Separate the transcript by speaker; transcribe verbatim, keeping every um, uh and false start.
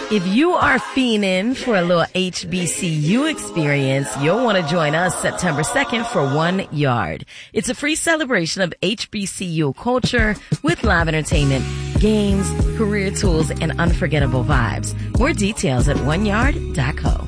Speaker 1: If you are fiending for a little H B C U experience, you'll want to join us September second for One Yard. It's a free celebration of H B C U culture with live entertainment, games, career tools, and unforgettable vibes. More details at one yard dot co.